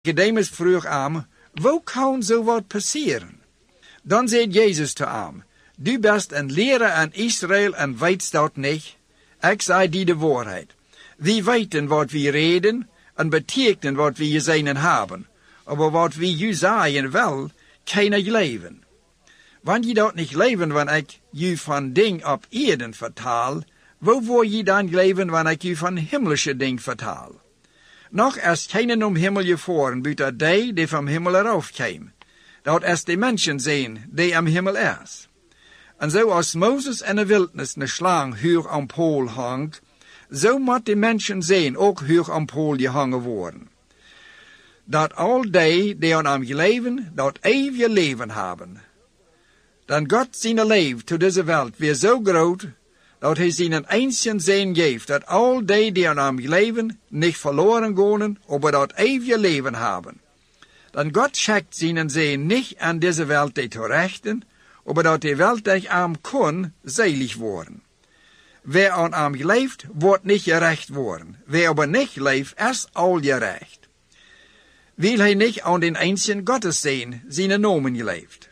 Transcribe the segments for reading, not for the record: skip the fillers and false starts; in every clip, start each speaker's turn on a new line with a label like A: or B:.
A: Nicodemus vroeg aan, hoe kan zo wat passeren? Dan zei Jezus te hem, du bent een leraar aan Israël en weet dat niet. Ik zei die de waarheid. Wie weten wat we reden en betekenen wat we gezien hebben. Maar wat we je zeggen wel, kan je leven. Wanneer je dat niet leven, wanneer ik je van ding op aarde vertaal, hoe wil je dan leven wanneer ik je van himmlische ding vertaal? Nog is geen om hemel gevoeren, buiten die van hemel eraf kwam. Dat is de mensen zijn, die am hemel is. En zoals Mozes in de wildnis een slang hoog aan pool hangt, zo moet de mensen zijn ook hoog aan pool gehangen worden. Dat al die aan hem leven, dat eeuwige leven hebben. Dan God zijn leven tot deze wereld weer zo groot, dat hij zijn einzigen zijn geeft, dat al die aan hem leven, niet verloren gaan, maar dat eeuwige leven hebben. Dan God schickt zijn zijn niet aan deze wereld te rechten, maar dat de wereld durch hem kon selig worden. Wer aan hem leeft, wordt niet gerecht worden. Wer aber niet leeft, is al gerecht. Wil hij niet aan den einzigen Gottes zijn nomen geleefd.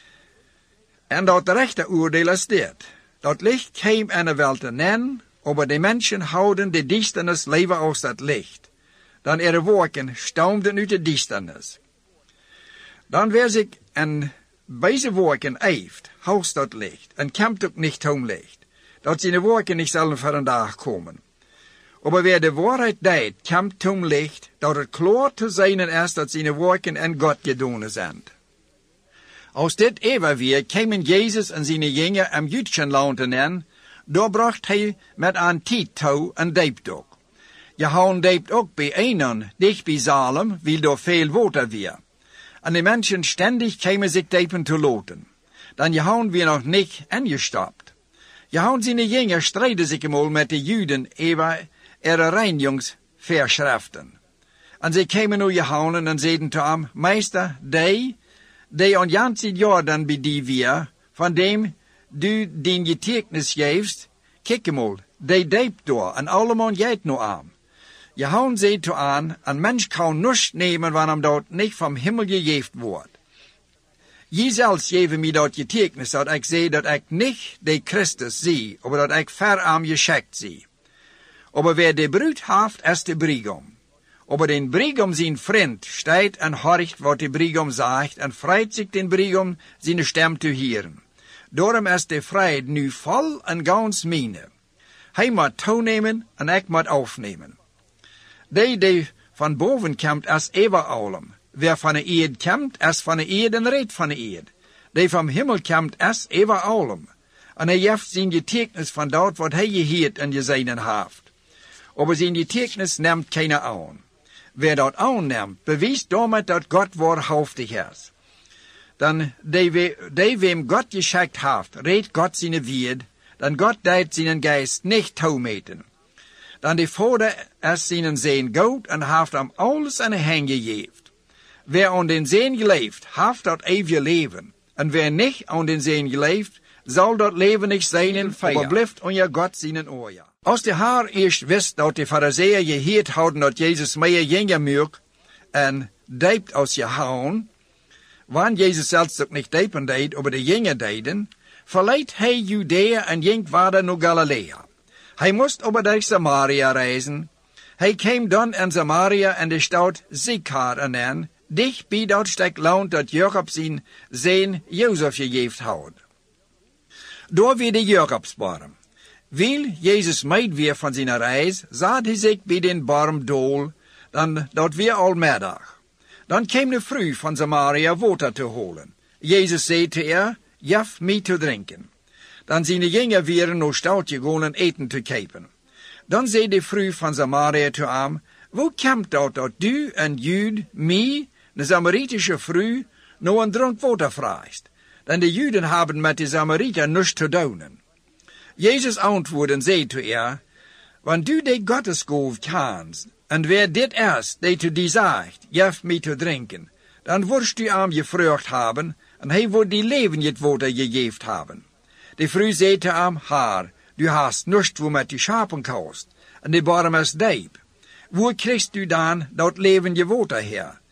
A: En dat rechte oordeel is dit. Dat licht kwam in de wereld nemen, maar de mensen houden de duisternis leven als dat licht. Dan de wolken stoomden uit de duisternis. Dan werd ik en bij ze wolken heeft, hoogst dat licht, en komt ook niet home licht. Dat zijn de wolken niet zullen voor een dag komen. Maar wer de waarheid deed, komt home licht, dat het klaar te zijn is dat zijn de wolken in God gedaan zijn. Als dit even weer, kwamen Jezus en zijn jongeren am Jüdschenland in, daar bracht hij met een tietouw en deepdok. Je houden deept ook bij einen, dicht bij Salem, wil door veel water weer. En de mensen ständig kwamen zich deepen te loten. Dan je houden weer nog niet ingestapt. Je houden zijn jongeren strijden zich eenmaal met de Juden over reinigingsverschriften. En ze kwamen nu je houden en zeiden te hem, meester, die aan jantzit Jordan bij die weer, van dem du die getekens geeft, kijk eenmaal, die deept door en allemaal jijt nu aan. Je houden ze toe aan, een mens kan niets nemen wanneer hem dat niet van hemel gegeven wordt. Je zelfs geven mij dat getekens dat ik zei dat ik niet de Christus zie, maar dat ik ver aan geschikt zie. Maar wer de bruid heeft, is de brigom. Maar den brigom zijn vriend staat en hoort wat de brigom zegt en vreit zich den brigom zijn stem te horen. Daarom is de vrijheid nu vol en gans mine. Hij moet toenemen en ik moet afnemen. Die van boven komt is eeuwig allem. Wer van de eerd komt, is van de eerd en redt van de eerd. Die van hemel komt, is eeuwig allem. En hij heeft zijn getekens van dat wat hij gehoord en gezien heeft. Maar zijn getekens neemt keiner aan. Wer dat aanneemt, bewijst daarmee dat God waarhaftig is. Dan die wem God geschikt heeft, redt God zijn woord, dan God deed zijn geest niet toemeten. Dan de Vader is zijn zin goed en heeft hem alles aan de hand gegeven. Wer aan den zin geleefd, heeft dat eeuwige leven. En wer niet aan den zin geleefd, zal dat leven niet zijn, maar blijft onder God zijn oor. Als de Heer eerst wist dat de Farizeeën gehoord hadden dat Jezus meer jongen mocht en diept als je houden, want Jezus zelfs ook niet diepen deed, maar de jongen deden, verleid hij Judea en ging verder naar Galilea. Hij moest over door Samaria reizen. Hij kwam dan in Samaria en de stad Sychar aan, dicht bij dat stuk land dat Jacob zijn Jozef gegeven had. Daar weer de Jacobsboom. Wil Jezus meid weer van zijn reis, zat hij zich bij den boom dool, dan dat weer al middag. Dan kwam de vrouw van Samaria water te holen. Jezus zei te haar, geef mij te drinken. Dan zijn de jongeren weer naar stad gegaan en eten te kopen. Dan zei de vrouw van Samaria te hem, hoe komt dat du, een Jood, mij, de Samaritische vrouw, nou een dronk water vraagt? Dan de Juden hebben met de Samariter niets te doen. Jezus antwoordde en zei te haar, want du de Gottesgave kent, en wer dit is, die te die zegt, geef mij te drinken, dan wordt u aan gevraagd hebben, en hij wordt die leven het water gegeven hebben. De vrouw zei te hem, Heer, du hast niets wo met die schapen kost, en de boom is diep. Wo kriegst du dan dat levende water her?